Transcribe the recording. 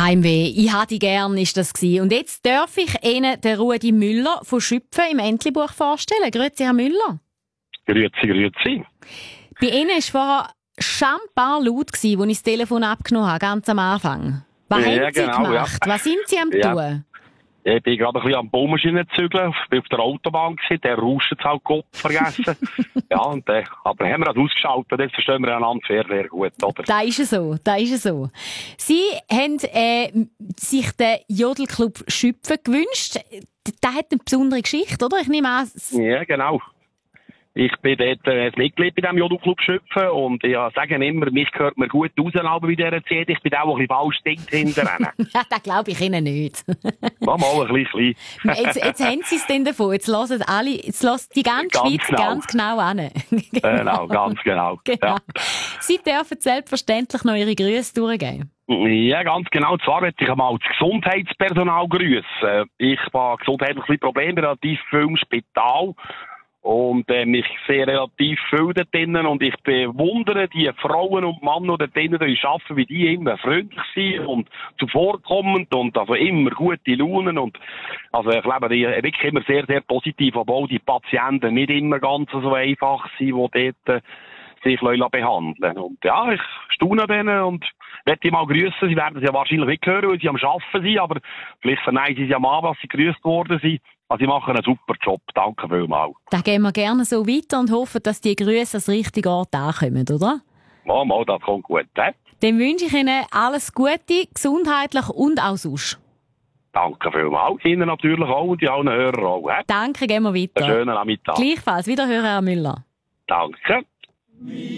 Heimweh, ich hatte dich gern, ist das gewesen. Und jetzt darf ich Ihnen den Rudi Müller von Schüpfen im Entlebuch vorstellen. Grüezi, Herr Müller. Grüezi. Bei Ihnen war vorher schambar laut, als ich das Telefon abgenommen habe, ganz am Anfang. Was haben Sie gemacht? Ja. Was sind Sie am tun? Ich bin gerade ein bisschen am Baumaschinen zügeln, bin auf der Autobahn gewesen, der Rauscht jetzt halt Kopf vergessen. Aber haben wir das ausgeschaltet, jetzt verstehen wir einander sehr, sehr gut, oder? Da ist es so. Sie haben sich den Jodelclub Schüpfen gewünscht. Der hat eine besondere Geschichte, oder? Ich nehme an... Ja, genau. Ich bin dort ein Mitglied bei diesem Jodelclub Schüpfen und ich sage immer, mich gehört mir gut raus, aber bei dieser Zeit. Ich bin auch ein bisschen falsch hinterher. Ja, das glaube ich Ihnen nicht. Mal ein bisschen. Jetzt haben Sie es denn davon. Jetzt hören die ganze Schweiz ganz genau an. Genau, ganz genau. Ja. Sie dürfen selbstverständlich noch Ihre Grüße durchgeben. Ja, ganz genau. Zwar möchte ich einmal das Gesundheitspersonal grüßen. Ich habe gesundheitliche Probleme, relativ viel im Spital. Und ich sehe relativ viel dort drinnen und ich bewundere die Frauen und Männer, die dort drinnen arbeiten, wie die immer freundlich sind und zuvorkommend und also immer gute Launen und also ich glaube, die wirklich immer sehr, sehr positiv, obwohl die Patienten nicht immer ganz so einfach sind, die dort sich behandeln. Und ja, ich staune denen und möchte die mal grüßen. Sie werden es ja wahrscheinlich nicht hören, weil sie am Arbeiten sind, aber vielleicht verneinen sie am Abend, dass sie grüßt worden sind. Also, sie machen einen super Job. Danke vielmals. Da gehen wir gerne so weiter und hoffen, dass die Grüße ans richtige Ort ankommen, oder? Mal, das kommt gut. Dann wünsche ich Ihnen alles Gute, gesundheitlich und auch sonst. Danke vielmals. Ihnen natürlich auch und allen Hörern auch. Danke, gehen wir weiter. Einen schönen Nachmittag. Gleichfalls. Wiederhören, Herr Müller. Danke.